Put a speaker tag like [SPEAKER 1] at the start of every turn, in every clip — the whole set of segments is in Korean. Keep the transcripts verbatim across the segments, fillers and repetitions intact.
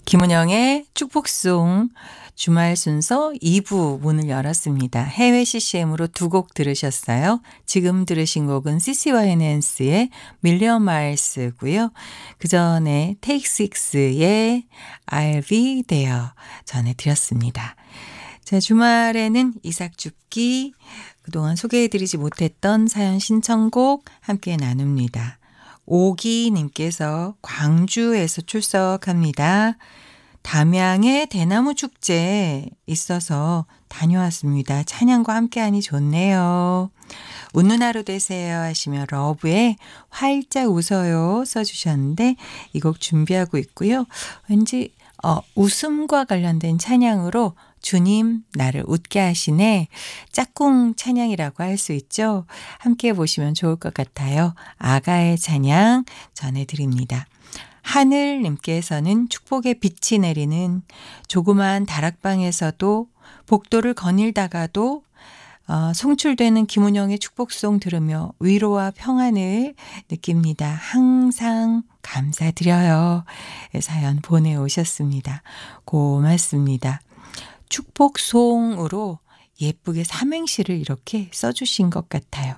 [SPEAKER 1] 김은영의 축복송 주말 순서 이 부 문을 열었습니다. 해외 씨씨엠으로 두 곡 들으셨어요. 지금 들으신 곡은 씨씨와이엔엔스의 밀리언 마일스고요. 그 전에 테이크 식스의 I'll be there 전해드렸습니다. 자, 주말에는 이삭 줍기, 그동안 소개해드리지 못했던 사연 신청곡 함께 나눕니다. 오기님께서 광주에서 출석합니다. 담양에 대나무 축제 있어서 다녀왔습니다. 찬양과 함께하니 좋네요. 웃는 하루 되세요 하시며 러브에 활짝 웃어요 써주셨는데 이 곡 준비하고 있고요. 왠지 어, 웃음과 관련된 찬양으로 주님 나를 웃게 하시네, 짝꿍 찬양이라고 할 수 있죠. 함께 보시면 좋을 것 같아요. 아가의 찬양 전해드립니다. 하늘님께서는 축복의 빛이 내리는 조그만 다락방에서도 복도를 거닐다가도 어, 송출되는 김은영의 축복송 들으며 위로와 평안을 느낍니다. 항상 감사드려요. 사연 보내오셨습니다. 고맙습니다. 축복송으로 예쁘게 삼행시를 이렇게 써주신 것 같아요.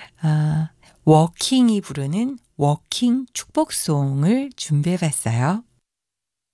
[SPEAKER 1] 아, 워킹이 부르는 워킹 축복송을 준비해봤어요.